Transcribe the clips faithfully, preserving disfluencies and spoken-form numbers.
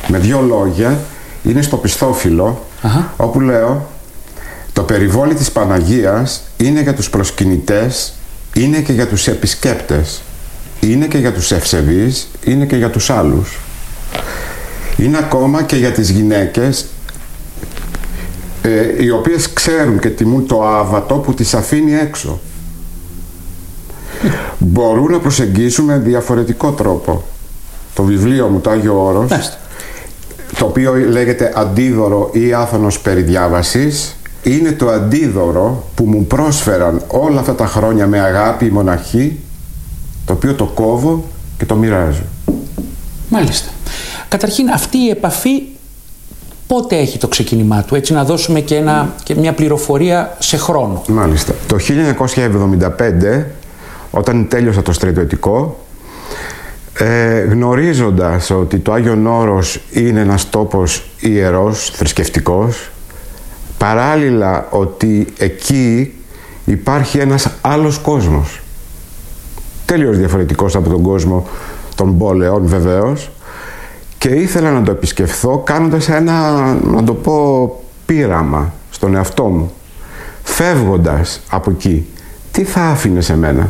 με δύο λόγια, είναι στο Πιστόφυλλο, uh-huh. όπου λέω το περιβόλι της Παναγίας είναι για τους προσκυνητές, είναι και για τους επισκέπτες, είναι και για τους ευσεβείς, είναι και για τους άλλους. Είναι ακόμα και για τις γυναίκες, ε, οι οποίες ξέρουν και τιμούν το άβατο που τις αφήνει έξω. Μπορούν να προσεγγίσουν με διαφορετικό τρόπο. Το βιβλίο μου, το Άγιο Όρος, το οποίο λέγεται Αντίδωρο ή Άθωνος περί διάβασης, είναι το αντίδωρο που μου πρόσφεραν όλα αυτά τα χρόνια με αγάπη οι μοναχοί, το οποίο το κόβω και το μοιράζω. Μάλιστα. Καταρχήν αυτή η επαφή πότε έχει το ξεκίνημά του, έτσι να δώσουμε και, ένα, και μια πληροφορία σε χρόνο. Μάλιστα. Το χίλια εννιακόσια εβδομήντα πέντε, όταν τέλειωσα το στρατιωτικό, ε, γνωρίζοντας ότι το Άγιον Όρος είναι ένας τόπος ιερός, θρησκευτικός, παράλληλα ότι εκεί υπάρχει ένας άλλος κόσμος, τέλειος διαφορετικός από τον κόσμο των πόλεων βεβαίως, και ήθελα να το επισκεφθώ κάνοντας ένα, να το πω, πείραμα στον εαυτό μου. Φεύγοντας από εκεί, τι θα άφηνε σε μένα,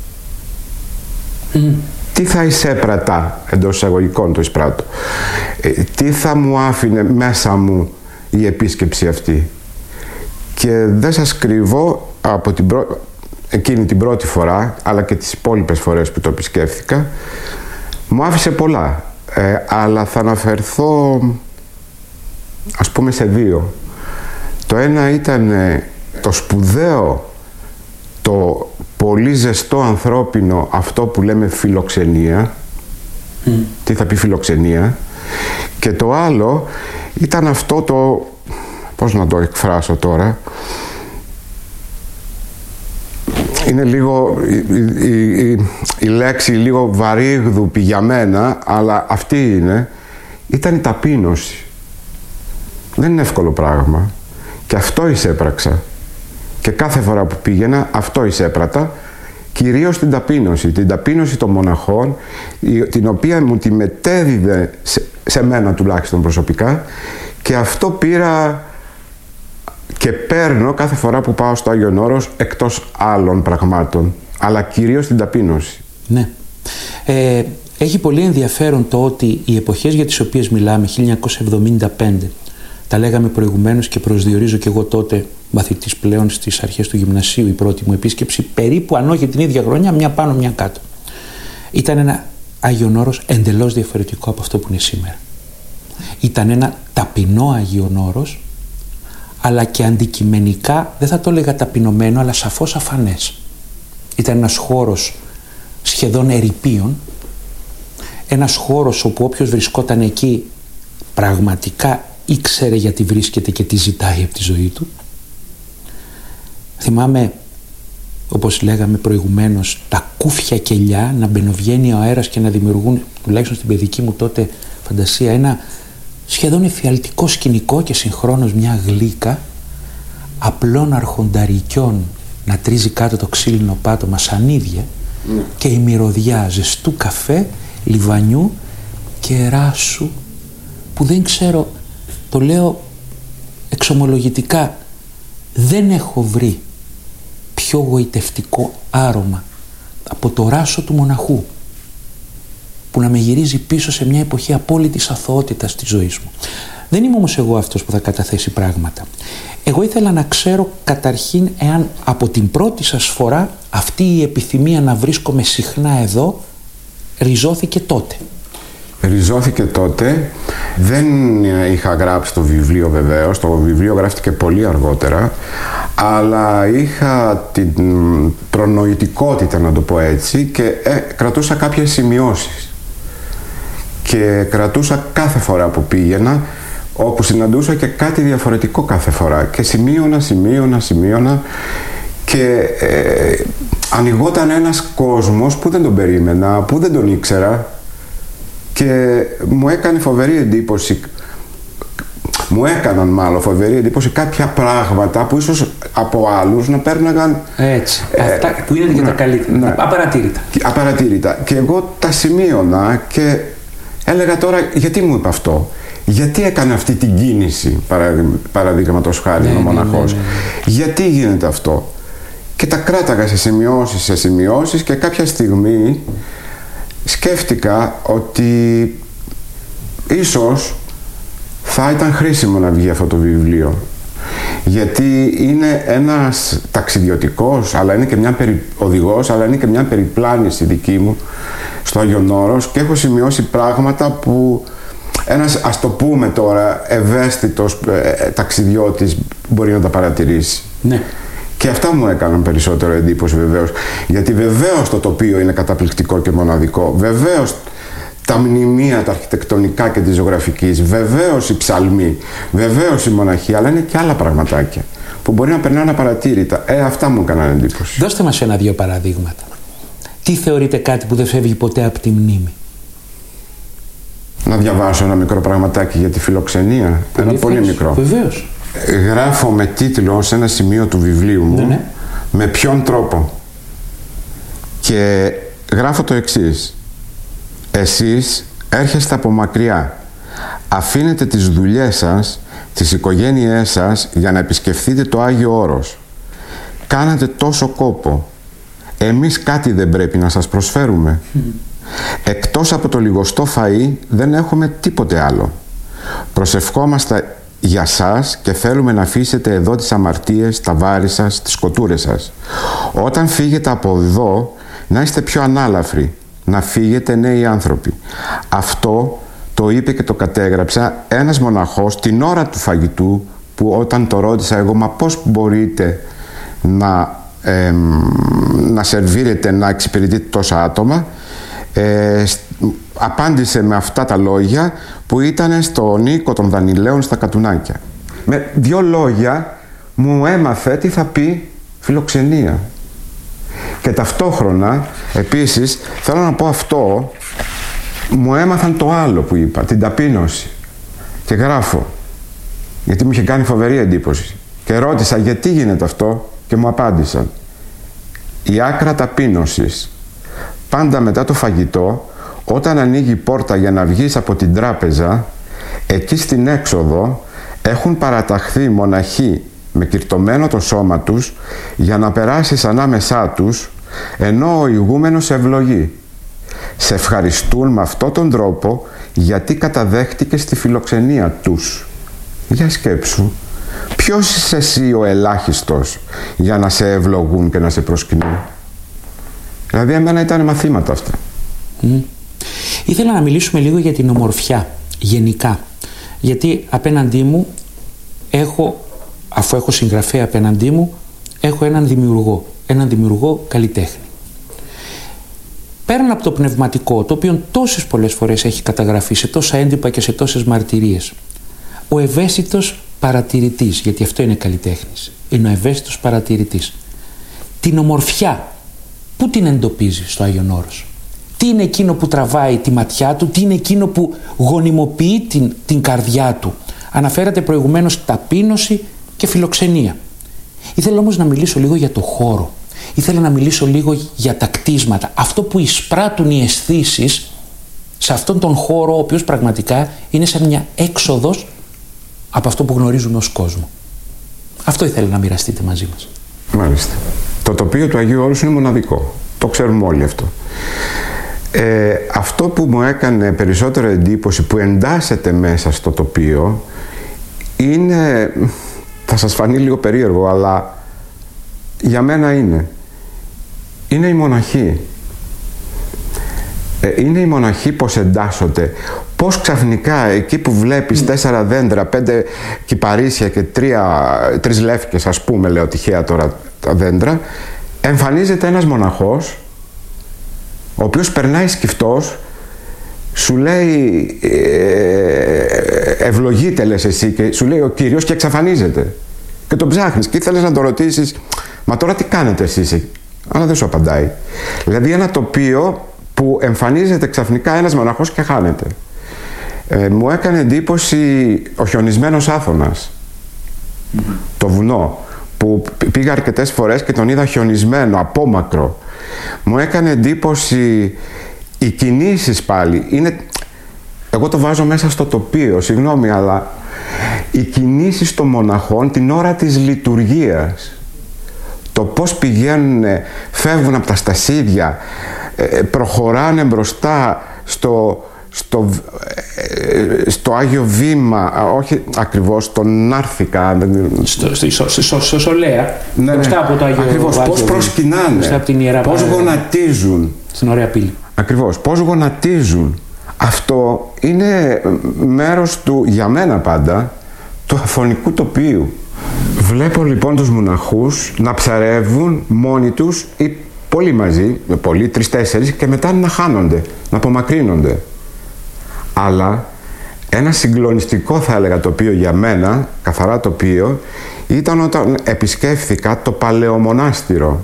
mm. τι θα εισέπρατα, εντός εισαγωγικών το εισπράττω, ε, τι θα μου άφηνε μέσα μου η επίσκεψη αυτή. Και δεν σας κρύβω, από την πρω... εκείνη την πρώτη φορά, αλλά και τις υπόλοιπες φορές που το επισκέφθηκα, μου άφησε πολλά. Ε, αλλά θα αναφερθώ, ας πούμε, σε δύο. Το ένα ήταν ε, το σπουδαίο, το πολύ ζεστό ανθρώπινο, αυτό που λέμε φιλοξενία. Mm. Τι θα πει φιλοξενία. Και το άλλο ήταν αυτό το, πώς να το εκφράσω τώρα, είναι λίγο, η, η, η, η λέξη λίγο βαρύγδουπη για μένα, αλλά αυτή είναι, ήταν η ταπείνωση. Δεν είναι εύκολο πράγμα. Και αυτό εισέπραξα. Και κάθε φορά που πήγαινα, αυτό εισέπρατα, κυρίως την ταπείνωση. Την ταπείνωση των μοναχών, την οποία μου τη μετέδιδε σε, σε μένα τουλάχιστον προσωπικά, και αυτό πήρα και παίρνω κάθε φορά που πάω στο Άγιον Όρος, εκτός άλλων πραγμάτων, αλλά κυρίως την ταπείνωση. Ναι. Ε, έχει πολύ ενδιαφέρον το ότι οι εποχές για τις οποίες μιλάμε, χίλια εννιακόσια εβδομήντα πέντε, τα λέγαμε προηγουμένως και προσδιορίζω και εγώ τότε, μαθητής πλέον στις αρχές του γυμνασίου, η πρώτη μου επίσκεψη, περίπου αν όχι την ίδια χρονιά, μια πάνω μια κάτω. Ήταν ένα Άγιον Όρος εντελώς διαφορετικό από αυτό που είναι σήμερα. Ήταν ένα ταπεινό Άγιον Όρος, αλλά και αντικειμενικά, δεν θα το έλεγα ταπεινωμένο, αλλά σαφώς αφανές. Ήταν ένας χώρος σχεδόν ερειπίων, ένας χώρος όπου όποιος βρισκόταν εκεί πραγματικά ήξερε γιατί βρίσκεται και τι ζητάει από τη ζωή του. Θυμάμαι, όπως λέγαμε προηγουμένως, τα κούφια κελιά να μπαινοβγαίνει ο αέρας και να δημιουργούν, τουλάχιστον στην παιδική μου τότε φαντασία, ένα σχεδόν εφιαλτικό σκηνικό και συγχρόνως μια γλύκα απλών αρχονταρικιών να τρίζει κάτω το ξύλινο πάτωμα σαν ίδια, mm. και η μυρωδιά ζεστού καφέ, λιβανιού και ράσου, που δεν ξέρω, το λέω εξομολογητικά, δεν έχω βρει πιο γοητευτικό άρωμα από το ράσο του μοναχού, που να με γυρίζει πίσω σε μια εποχή απόλυτης αθωότητας της ζωής μου. Δεν είμαι όμως εγώ αυτός που θα καταθέσει πράγματα. Εγώ ήθελα να ξέρω καταρχήν εάν από την πρώτη σας φορά αυτή η επιθυμία να βρίσκομαι συχνά εδώ ριζώθηκε τότε. Ριζώθηκε τότε. Δεν είχα γράψει το βιβλίο βεβαίως. Το βιβλίο γράφτηκε πολύ αργότερα. Αλλά είχα την προνοητικότητα, να το πω έτσι, και ε, κρατούσα κάποιες σημειώσεις. Και κρατούσα κάθε φορά που πήγαινα, όπου συναντούσα και κάτι διαφορετικό κάθε φορά. Και σημείωνα, σημείωνα, σημείωνα. Και ε, ανοιγόταν ένας κόσμος που δεν τον περίμενα, που δεν τον ήξερα. Και μου έκανε φοβερή εντύπωση, μου έκαναν μάλλον φοβερή εντύπωση κάποια πράγματα που ίσως από άλλους να παίρναγαν... Έτσι, ε, αυτά που είναι και τα καλύτερα, ναι, απαρατήρητα. Απαρατήρητα. Και εγώ τα σημείωνα και Έλεγα τώρα, γιατί μου είπε αυτό, γιατί έκανε αυτή την κίνηση, παραδείγματος χάρη, ναι, ο μοναχός, ναι, ναι, ναι. γιατί γίνεται αυτό. Και τα κράταγα σε σημειώσεις, σε σημειώσεις και κάποια στιγμή σκέφτηκα ότι ίσως θα ήταν χρήσιμο να βγει αυτό το βιβλίο. Γιατί είναι ένας ταξιδιωτικός, αλλά είναι και μια περι... οδηγός, αλλά είναι και μια περιπλάνηση δική μου στο Άγιον Όρος και έχω σημειώσει πράγματα που ένας, ας το πούμε τώρα, ευαίσθητος ε, ταξιδιώτης μπορεί να τα παρατηρήσει. Ναι. Και αυτά μου έκαναν περισσότερο εντύπωση βεβαίως. Γιατί βεβαίως το τοπίο είναι καταπληκτικό και μοναδικό. Βεβαίως τα μνημεία, τα αρχιτεκτονικά και τη ζωγραφικής, βεβαίως οι ψαλμοί, βεβαίως η μοναχή, αλλά είναι και άλλα πραγματάκια που μπορεί να περνάνε απαρατήρητα. Ε, αυτά μου έκαναν εντύπωση. Δώστε μας ένα-δύο παραδείγματα. Τι θεωρείτε κάτι που δεν φεύγει ποτέ από τη μνήμη? Να διαβάσω ένα μικρό πραγματάκι για τη φιλοξενία. Πολύ ένα πολύ μικρό. Βεβαίως. Γράφω με τίτλο σε ένα σημείο του βιβλίου μου, ναι, ναι. με ποιον τρόπο. Και γράφω το εξής. Εσείς έρχεστε από μακριά. Αφήνετε τις δουλειές σας, τις οικογένειές σας για να επισκεφθείτε το Άγιο Όρος. Κάνατε τόσο κόπο. Εμείς κάτι δεν πρέπει να σας προσφέρουμε? Mm. Εκτός από το λιγοστό φαΐ δεν έχουμε τίποτε άλλο. Προσευχόμαστε για σας και θέλουμε να αφήσετε εδώ τις αμαρτίες, τα βάρη σας, τις σκοτούρες σας. Όταν φύγετε από εδώ, να είστε πιο ανάλαφροι, να φύγετε νέοι άνθρωποι. Αυτό το είπε και το κατέγραψα ένας μοναχός την ώρα του φαγητού, που όταν το ρώτησα εγώ, μα πώς μπορείτε να, ε, να σερβίρετε, να εξυπηρετείτε τόσα άτομα, ε, απάντησε με αυτά τα λόγια που ήταν στο Νίκο των Δανειλαίων στα Κατουνάκια. Με δύο λόγια μου έμαθε τι θα πει φιλοξενία. Και ταυτόχρονα, επίσης, θέλω να πω αυτό, μου έμαθαν το άλλο που είπα, την ταπείνωση. Και γράφω, γιατί μου είχε κάνει φοβερή εντύπωση. Και ρώτησα γιατί γίνεται αυτό και μου απάντησαν. Η άκρα ταπείνωσης. Πάντα μετά το φαγητό, όταν ανοίγει η πόρτα για να βγεις από την τράπεζα, εκεί στην έξοδο έχουν παραταχθεί μοναχοί με κυρτωμένο το σώμα τους για να περάσεις ανάμεσά τους, ενώ ο ηγούμενος ευλογεί. Σε ευχαριστούν με αυτόν τον τρόπο γιατί καταδέχτηκες τη φιλοξενία τους. Για σκέψου, ποιος είσαι εσύ ο ελάχιστος για να σε ευλογούν και να σε προσκυνούν? Δηλαδή εμένα ήταν μαθήματα αυτά. Mm. Ήθελα να μιλήσουμε λίγο για την ομορφιά γενικά, γιατί απέναντί μου έχω, αφού έχω συγγραφέα απέναντί μου, έχω έναν δημιουργό, έναν δημιουργό καλλιτέχνη. Πέραν από το πνευματικό, το οποίο τόσες πολλές φορές έχει καταγραφεί σε τόσα έντυπα και σε τόσες μαρτυρίες, ο ευαίσθητος παρατηρητής, γιατί αυτό είναι καλλιτέχνης, είναι ο ευαίσθητος παρατηρητής. Την ομορφιά, πού την εντοπίζει στο Άγιον Όρος? Τι είναι εκείνο που τραβάει τη ματιά του, τι είναι εκείνο που γονιμοποιεί την, την καρδιά του? Αναφέρατε προηγουμένως ταπείνωση και φιλοξενία. Ήθελα όμως να μιλήσω λίγο για το χώρο. Ήθελα να μιλήσω λίγο για τα κτίσματα. Αυτό που εισπράττουν οι αισθήσεις σε αυτόν τον χώρο, ο οποίος πραγματικά είναι σαν μια έξοδος από αυτό που γνωρίζουμε ως κόσμο. Αυτό ήθελα να μοιραστείτε μαζί μας. Μάλιστα. Το τοπίο του Αγίου Όρους είναι μοναδικό. Το ξέρουμε όλοι αυτό. Ε, αυτό που μου έκανε περισσότερο εντύπωση, που εντάσσεται μέσα στο τοπίο, είναι, θα σας φανεί λίγο περίεργο, αλλά για μένα είναι, είναι η μοναχή. Ε, είναι η μοναχή πως εντάσσονται. Πώς ξαφνικά εκεί που βλέπεις mm. τέσσερα δέντρα, πέντε κυπαρίσια και τρία, τρεις λεύκες, ας πούμε, λέω τυχαία τώρα τα δέντρα, εμφανίζεται ένας μοναχός, ο οποίος περνάει σκυφτός, σου λέει ε, ευλογείτε λες εσύ, και σου λέει ο Κύριος, και εξαφανίζεται. Και τον ψάχνεις και ήθελες να τον ρωτήσεις, μα τώρα τι κάνετε εσείς? Αλλά δεν σου απαντάει. Δηλαδή ένα τοπίο που εμφανίζεται ξαφνικά ένας μοναχός και χάνεται. Ε, μου έκανε εντύπωση ο χιονισμένος Άθωνας, mm-hmm. το βουνό, που πήγα αρκετές φορές και τον είδα χιονισμένο, απόμακρο. Μου έκανε εντύπωση οι κινήσεις πάλι. Είναι, εγώ το βάζω μέσα στο τοπίο, συγγνώμη, αλλά οι κινήσεις των μοναχών την ώρα της λειτουργίας, το πώς πηγαίνουν, φεύγουν από τα στασίδια, προχωράνε μπροστά στο, στο, στο Άγιο Βήμα, όχι ακριβώς, στον Νάρθηκα. Στο, στο, στο, στο Σολέα, ναι, μπροστά από το Άγιο Βήμα. Ακριβώς, πώς προσκυνάνε, πώς γονατίζουν. Στην ωραία πύλη. Ακριβώς, πώς γονατίζουν. Αυτό είναι μέρος του, για μένα πάντα, του αφωνικού τοπίου. Βλέπω λοιπόν τους μοναχούς να ψαρεύουν μόνοι τους ή πολύ μαζί, πολλοί, τρεις-τέσσερις, και μετά να χάνονται, να απομακρύνονται. Αλλά ένα συγκλονιστικό, θα έλεγα, τοπίο για μένα, καθαρά τοπίο, ήταν όταν επισκέφθηκα το Παλαιομονάστηρο.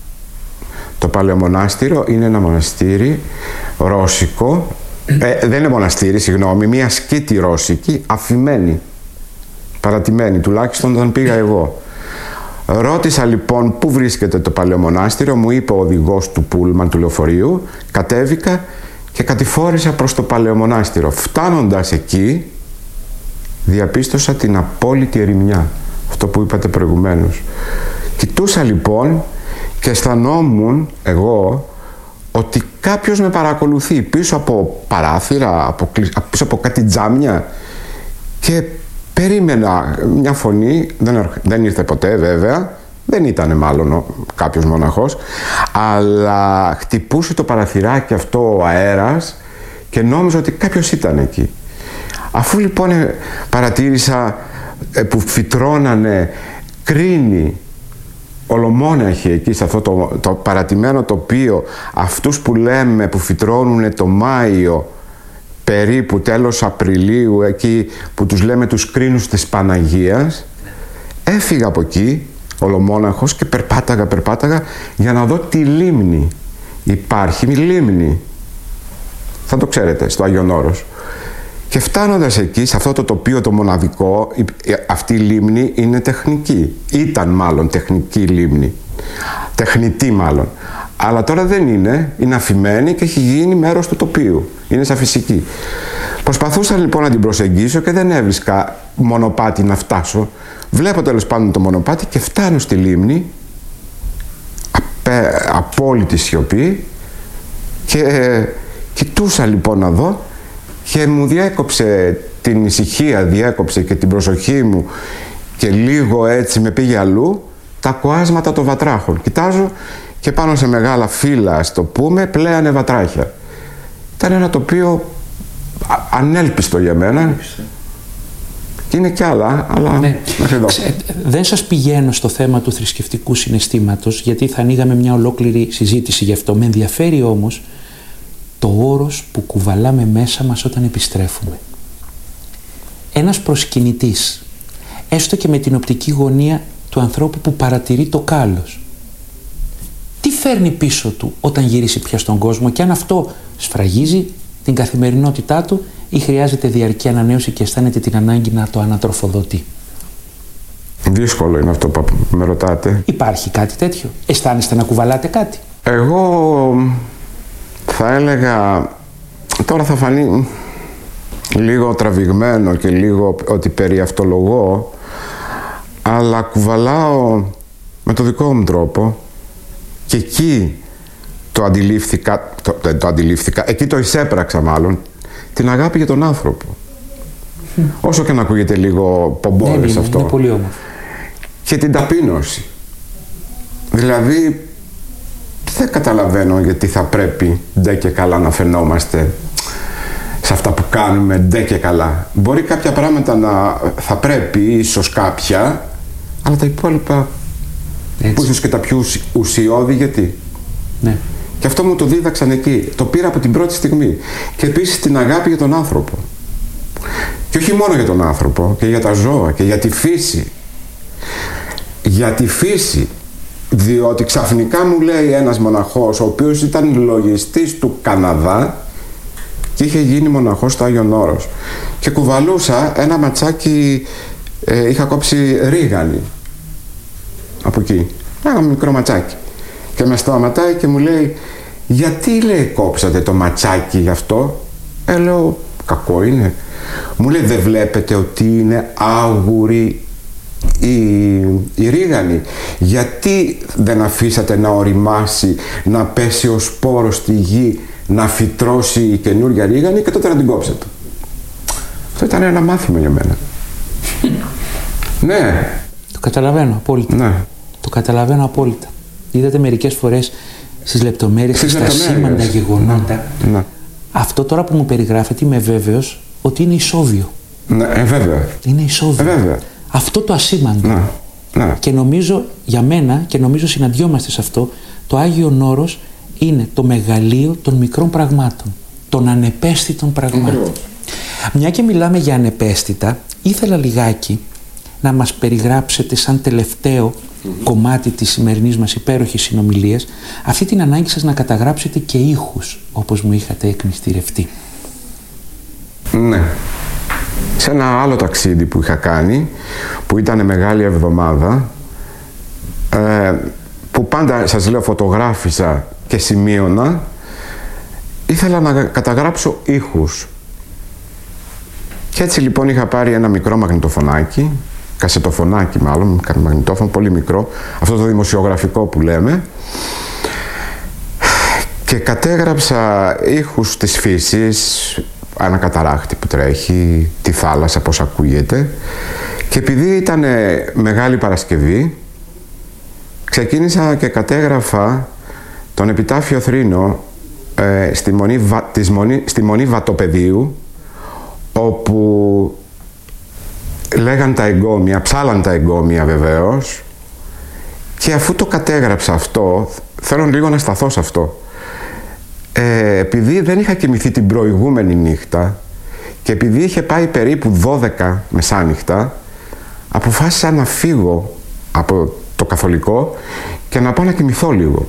Το Παλαιομονάστηρο είναι ένα μοναστήρι ρώσικο, ε, δεν είναι μοναστήρι, συγγνώμη, μια σκήτη ρώσικη, αφημένη, παρατημένη, τουλάχιστον όταν πήγα εγώ. Ρώτησα λοιπόν πού βρίσκεται το Παλαιομονάστηρο, μου είπε ο οδηγός του πούλμαν του λεωφορείου, κατέβηκα και κατηφόρησα προς το Παλαιομονάστηρο. Φτάνοντας εκεί, διαπίστωσα την απόλυτη ερημιά, αυτό που είπατε προηγουμένως. Κοιτούσα λοιπόν και αισθανόμουν εγώ ότι κάποιος με παρακολουθεί πίσω από παράθυρα, από, πίσω από κάτι τζάμια, και περίμενα μια φωνή, δεν, δεν ήρθε ποτέ βέβαια, δεν ήταν μάλλον κάποιος μοναχός, αλλά χτυπούσε το παραθυράκι αυτό ο αέρας και νόμιζα ότι κάποιος ήταν εκεί. Αφού λοιπόν παρατήρησα που φυτρώνανε κρίνη ολομόναχοι εκεί σε αυτό το, το παρατημένο τοπίο, αυτούς που λέμε που φυτρώνουν το Μάιο, περίπου τέλος Απριλίου, εκεί που τους λέμε τους κρίνους της Παναγίας, έφυγα από εκεί ολομόναχος και περπάταγα, περπάταγα για να δω τη λίμνη. Υπάρχει λίμνη, θα το ξέρετε, στο Άγιον Όρος. Και φτάνοντας εκεί, σε αυτό το τοπίο το μοναδικό, αυτή η λίμνη είναι τεχνική. Ήταν μάλλον τεχνική λίμνη. Τεχνητή μάλλον. Αλλά τώρα δεν είναι, είναι αφημένη και έχει γίνει μέρος του τοπίου. Είναι σαν φυσική. Προσπαθούσα λοιπόν να την προσεγγίσω και δεν έβρισκα μονοπάτι να φτάσω. Βλέπω τέλος πάντων το μονοπάτι και φτάνω στη λίμνη, απέ, απόλυτη σιωπή, και ε, κοιτούσα λοιπόν να δω, και μου διέκοψε την ησυχία, διέκοψε και την προσοχή μου και λίγο έτσι με πήγε αλλού τα κοάσματα των βατράχων. Κοιτάζω και πάνω σε μεγάλα φύλλα, ας το πούμε, πλέανε βατράχια. Ήταν ένα τοπίο ανέλπιστο για μένα. Και είναι κι άλλα, αλλά ναι. μέχρι εδώ. Δεν σας πηγαίνω στο θέμα του θρησκευτικού συναισθήματος, γιατί θα ανοίγαμε μια ολόκληρη συζήτηση γι' αυτό. Με ενδιαφέρει όμως το όρος που κουβαλάμε μέσα μας όταν επιστρέφουμε. Ένας προσκυνητής, έστω και με την οπτική γωνία του ανθρώπου που παρατηρεί το κάλος, τι φέρνει πίσω του όταν γυρίσει πια στον κόσμο, και αν αυτό σφραγίζει την καθημερινότητά του ή χρειάζεται διαρκή ανανέωση και αισθάνεται την ανάγκη να το ανατροφοδοτεί. Δύσκολο είναι αυτό που με ρωτάτε. Υπάρχει κάτι τέτοιο? Αισθάνεστε να κουβαλάτε κάτι? Εγώ θα έλεγα, τώρα θα φανεί λίγο τραβηγμένο και λίγο ότι περιαυτολογώ, αλλά κουβαλάω με το δικό μου τρόπο, και εκεί το αντιλήφθηκα, το, το, το αντιλήφθηκα, εκεί το εισέπραξα μάλλον, την αγάπη για τον άνθρωπο. Mm. Όσο και να ακούγεται λίγο πομπόδες, ναι, αυτό. Είναι πολύ όμορφο. Και την ταπείνωση. Δηλαδή, δεν καταλαβαίνω γιατί θα πρέπει ντε και καλά να φαινόμαστε σε αυτά που κάνουμε, ντε και καλά. Μπορεί κάποια πράγματα να θα πρέπει, ίσως κάποια, αλλά τα υπόλοιπα, έτσι, που ίσως και τα πιο ουσιώδη, γιατί. Ναι. Και αυτό μου το δίδαξαν εκεί. Το πήρα από την πρώτη στιγμή. Και επίσης την αγάπη για τον άνθρωπο. Και όχι μόνο για τον άνθρωπο, και για τα ζώα και για τη φύση. Για τη φύση. Διότι ξαφνικά μου λέει ένας μοναχός, ο οποίος ήταν λογιστής του Καναδά και είχε γίνει μοναχός στο Άγιον Όρος, και κουβαλούσα ένα ματσάκι, ε, είχα κόψει ρίγανη από εκεί, ένα μικρό ματσάκι, και με σταματάει και μου λέει, γιατί, λέει, κόψατε το ματσάκι γι' αυτό? Ε, λέω, κακό είναι? Μου λέει, δεν βλέπετε ότι είναι άγουρη η, η ρίγανη? Γιατί δεν αφήσατε να οριμάσει, να πέσει ο σπόρος στη γη, να φυτρώσει η καινούργια ρίγανη και τότε να την κόψετε? Αυτό ήταν ένα μάθημα για μένα. Ναι. Το καταλαβαίνω απόλυτα. Ναι. Το καταλαβαίνω απόλυτα. Είδατε μερικές φορές στις λεπτομέρειες, στις στα σήμαντα γεγονότα. Ναι. Αυτό τώρα που μου περιγράφεται είμαι βέβαιος ότι είναι ισόβιο. Ναι, ε, βέβαια. Είναι ισόβιο. Ε, βέβαια. Αυτό το ασήμαντο. Ναι. Ναι. Και νομίζω για μένα, και νομίζω συναντιόμαστε σε αυτό, το Άγιον Όρος είναι το μεγαλείο των μικρών πραγμάτων, των ανεπαίσθητων πραγμάτων. Mm. Μια και μιλάμε για ανεπαίσθητα, ήθελα λιγάκι να μας περιγράψετε σαν τελευταίο mm-hmm. κομμάτι της σημερινής μας υπέροχης συνομιλίας αυτή την ανάγκη σας να καταγράψετε και ήχους, όπως μου είχατε εκμυστηρευτεί. Ναι. Σε ένα άλλο ταξίδι που είχα κάνει, που ήταν Μεγάλη Εβδομάδα, ε, που πάντα σας λέω φωτογράφησα και σημείωνα, ήθελα να καταγράψω ήχους. Και έτσι λοιπόν είχα πάρει ένα μικρό μαγνητοφωνάκι, κασετοφωνάκι μάλλον, μαγνητόφωνο πολύ μικρό, αυτό το δημοσιογραφικό που λέμε, και κατέγραψα ήχους της φύσης, ένα καταράκτη που τρέχει, τη θάλασσα πώς ακούγεται, και επειδή ήταν Μεγάλη Παρασκευή ξεκίνησα και κατέγραφα τον Επιτάφιο Θρήνο ε, στη, μονή, της μονή, στη Μονή Βατοπεδίου, όπου λέγαν τα εγκόμια, ψάλαν τα εγκόμια βεβαίως, και αφού το κατέγραψα αυτό, θέλω λίγο να σταθώ σε αυτό. Ε, επειδή δεν είχα κοιμηθεί την προηγούμενη νύχτα και επειδή είχε πάει περίπου δώδεκα μεσάνυχτα, αποφάσισα να φύγω από το καθολικό και να πάω να κοιμηθώ λίγο.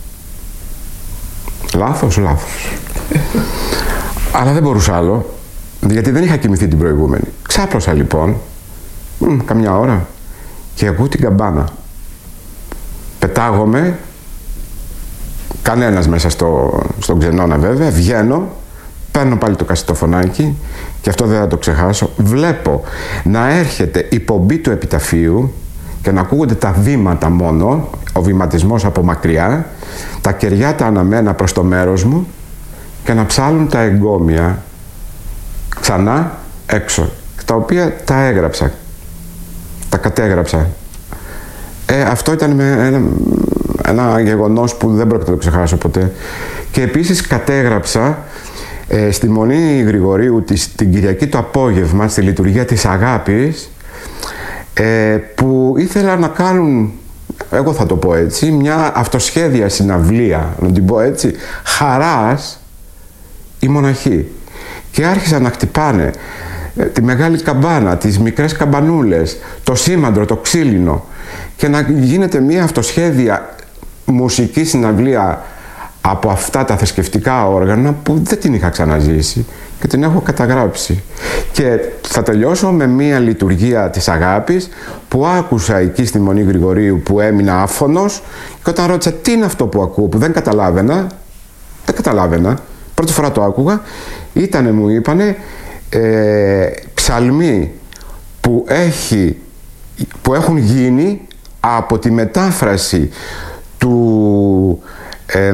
Λάθος, λάθος. Αλλά δεν μπορούσα άλλο, γιατί δεν είχα κοιμηθεί την προηγούμενη. Ξάπλωσα λοιπόν, μ, καμιά ώρα, και ακούω την καμπάνα. Πετάγομαι, κανένας μέσα στο, στον ξενώνα βέβαια, βγαίνω, παίρνω πάλι το κασετοφωνάκι και αυτό δεν θα το ξεχάσω, βλέπω να έρχεται η πομπή του επιταφείου και να ακούγονται τα βήματα μόνο, ο βηματισμός από μακριά, τα κεριά τα αναμένα προς το μέρος μου και να ψάλουν τα εγκόμια ξανά έξω, τα οποία τα έγραψα, τα κατέγραψα. Ε, αυτό ήταν ένα, ένα γεγονός που δεν πρόκειται να το ξεχάσω ποτέ. Και επίσης κατέγραψα ε, στη Μονή Γρηγορίου της, την Κυριακή το απόγευμα, στη λειτουργία της Αγάπης, ε, που ήθελα να κάνουν, εγώ θα το πω έτσι, μια αυτοσχέδια συναυλία, να την πω έτσι, χαράς οι μοναχοί. Και άρχισαν να χτυπάνε τη μεγάλη καμπάνα, τις μικρές καμπανούλες, το σήμαντρο, το ξύλινο, και να γίνεται μια αυτοσχέδια μουσική συναυλία από αυτά τα θρησκευτικά όργανα που δεν την είχα ξαναζήσει και την έχω καταγράψει. Και θα τελειώσω με μια λειτουργία της Αγάπης που άκουσα εκεί στη Μονή Γρηγορίου, που έμεινα άφωνος, και όταν ρώτησα τι είναι αυτό που ακούω, που δεν καταλάβαινα, δεν καταλάβαινα, πρώτη φορά το άκουγα, ήτανε, μου είπανε, ε, ψαλμοί που, έχει, που έχουν γίνει από τη μετάφραση του ε,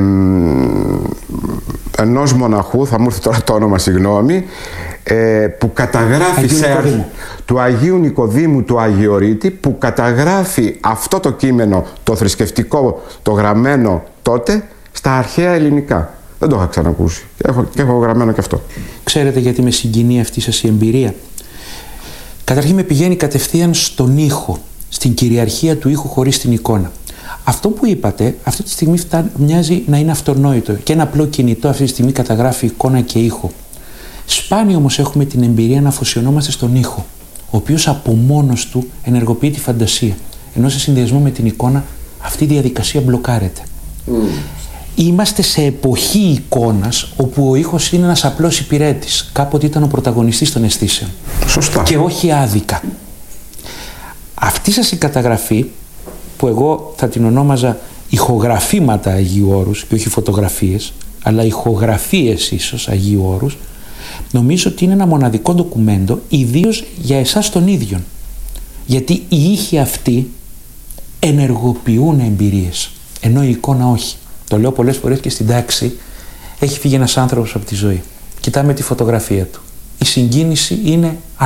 ενός μοναχού, θα μου έρθει τώρα το όνομα, συγγνώμη, ε, που καταγράφει σε, του Αγίου Νικοδήμου του Αγιορείτη, που καταγράφει αυτό το κείμενο, το θρησκευτικό, το γραμμένο τότε, στα αρχαία ελληνικά. Δεν το είχα ξανακούσει. Έχω, και έχω γραμμένο και αυτό. Ξέρετε γιατί με συγκινεί αυτή σας η εμπειρία? Καταρχήν με πηγαίνει κατευθείαν στον ήχο, στην κυριαρχία του ήχου χωρίς την εικόνα. Αυτό που είπατε αυτή τη στιγμή φτά, μοιάζει να είναι αυτονόητο, και ένα απλό κινητό αυτή τη στιγμή καταγράφει εικόνα και ήχο. Σπάνιο όμως έχουμε την εμπειρία να αφοσιωνόμαστε στον ήχο, ο οποίος από μόνος του ενεργοποιεί τη φαντασία, ενώ σε συνδυασμό με την εικόνα αυτή η διαδικασία μπλοκάρεται. Mm. Είμαστε σε εποχή εικόνας όπου ο ήχος είναι ένας απλός υπηρέτης. Κάποτε ήταν ο πρωταγωνιστής των αισθήσεων. Σωστά. Και όχι άδικα. Αυτή σας η καταγραφή, που εγώ θα την ονόμαζα ηχογραφήματα Αγίου Όρους και όχι φωτογραφίες, αλλά ηχογραφίες ίσως Αγίου Όρους, νομίζω ότι είναι ένα μοναδικό ντοκουμέντο, ιδίως για εσάς τον ίδιον. Γιατί οι ήχοι αυτοί ενεργοποιούν εμπειρίες, ενώ η εικόνα όχι. Το λέω πολλές φορές και στην τάξη. Έχει φύγει ένας άνθρωπος από τη ζωή. Κοιτάμε τη φωτογραφία του. Η συγκίνηση είναι α.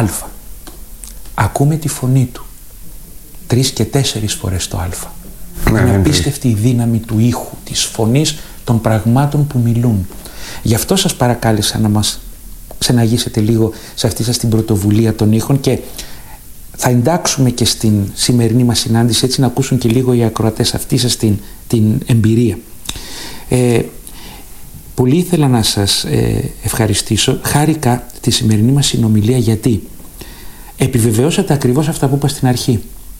Ακούμε τη φωνή του. Τρεις και τέσσερις φορές το α. Ναι, είναι απίστευτη η δύναμη του ήχου, της φωνής, των πραγμάτων που μιλούν. Γι' αυτό σας παρακάλεσα να μας ξεναγήσετε λίγο σε αυτή σας την πρωτοβουλία των ήχων και θα εντάξουμε και στην σημερινή μας συνάντηση, έτσι να ακούσουν και λίγο οι ακροατές αυτή σας την, την εμπειρία. Ε, πολύ ήθελα να σας ε, ευχαριστήσω. Χάρηκα τη σημερινή μας συνομιλία γιατί επιβεβαιώσατε ακριβώς αυτά που είπα στην αρχή.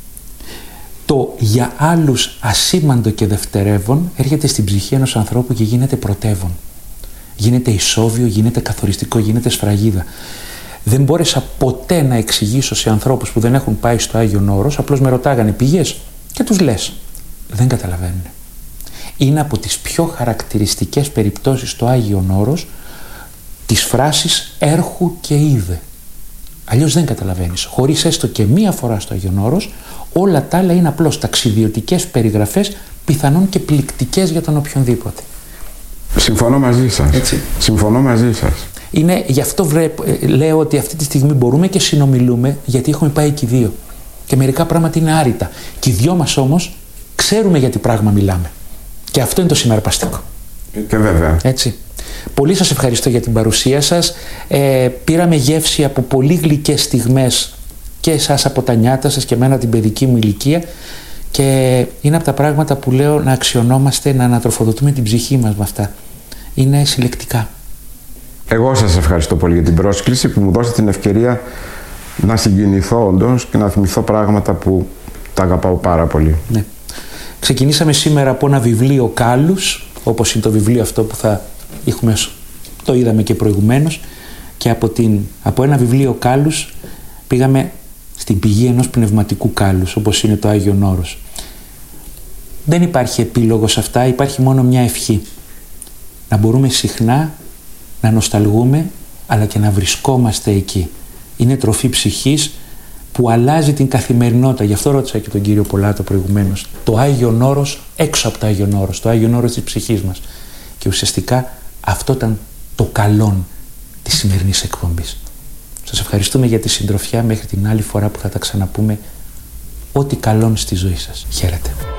Το για άλλους ασήμαντο και δευτερεύον έρχεται στην ψυχή ενός ανθρώπου και γίνεται πρωτεύον. Γίνεται ισόβιο, γίνεται καθοριστικό, γίνεται σφραγίδα. Δεν μπόρεσα ποτέ να εξηγήσω σε ανθρώπους που δεν έχουν πάει στο Άγιον Όρος, απλώς με ρωτάγανε πήγες και τους λες. Δεν καταλαβαίνουν. Είναι από τις πιο χαρακτηριστικές περιπτώσεις στο Άγιον Όρος της φράσης έρχου και είδε. Αλλιώς δεν καταλαβαίνεις. Χωρίς έστω και μία φορά στο Άγιον Όρος, όλα τα άλλα είναι απλώς ταξιδιωτικές περιγραφές, πιθανόν και πληκτικές για τον οποιονδήποτε. Συμφωνώ μαζί σας. Έτσι. Συμφωνώ μαζί σας. Είναι, γι' αυτό βρε, λέω ότι αυτή τη στιγμή μπορούμε και συνομιλούμε, γιατί έχουμε πάει και οι δύο. Και μερικά πράγματα είναι άρρητα. Και οι δυο μας όμως ξέρουμε για τι πράγμα μιλάμε. Και αυτό είναι το συναρπαστικό. Και βέβαια. Έτσι. Πολύ σας ευχαριστώ για την παρουσία σας. Ε, πήραμε γεύση από πολύ γλυκές στιγμές και εσάς από τα νιάτα σας και εμένα την παιδική μου ηλικία. Και είναι από τα πράγματα που λέω να αξιωνόμαστε, να ανατροφοδοτούμε την ψυχή μας με αυτά. Είναι συλλεκτικά. Εγώ σας ευχαριστώ πολύ για την πρόσκληση που μου δώσετε την ευκαιρία να συγκινηθώ όντως και να θυμηθώ πράγματα που τα αγαπάω πάρα πολύ. Ναι. Ξεκινήσαμε σήμερα από ένα βιβλίο Κάλλους, όπως είναι το βιβλίο αυτό που θα έχουμε, το είδαμε και προηγουμένως, και από, την, από ένα βιβλίο Κάλλους πήγαμε στην πηγή ενός πνευματικού κάλους, όπως είναι το Άγιον Όρος. Δεν υπάρχει επίλογος σε αυτά, υπάρχει μόνο μια ευχή. Να μπορούμε συχνά να νοσταλγούμε, αλλά και να βρισκόμαστε εκεί. Είναι τροφή ψυχής που αλλάζει την καθημερινότητα. Γι' αυτό ρώτησα και τον κύριο Πολάτο προηγουμένως. Το Άγιον Όρος έξω από το Άγιον Όρος, το Άγιον Όρος της ψυχής μας. Και ουσιαστικά αυτό ήταν το καλόν της σημερινής εκπομπής. Σας ευχαριστούμε για τη συντροφιά μέχρι την άλλη φορά που θα τα ξαναπούμε. Ό,τι καλόν στη ζωή σας. Χαίρετε.